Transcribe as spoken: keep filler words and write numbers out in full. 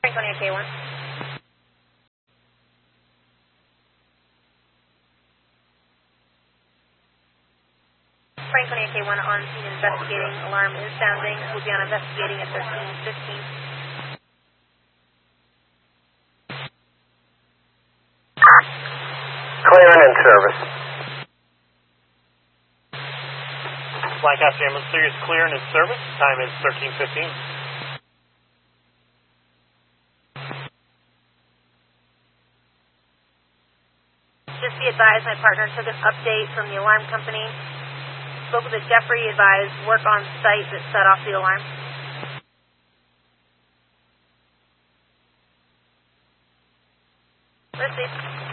Franconia K one. Franconia K one on scene investigating. Alarm is sounding. We'll be on investigating at thirteen fifteen. Clear and in service. Lancaster Ambulance three is clear and in service. Time is thirteen fifteen. Just be advised, my partner took an update from the alarm company. Spoke with the Jeffrey, advised work on site that set off the alarm. Let's see.